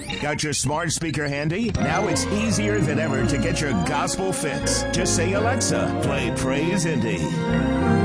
Got your smart speaker handy? Now it's easier than ever to get your gospel fix. Just say, Alexa, play Praise Indy.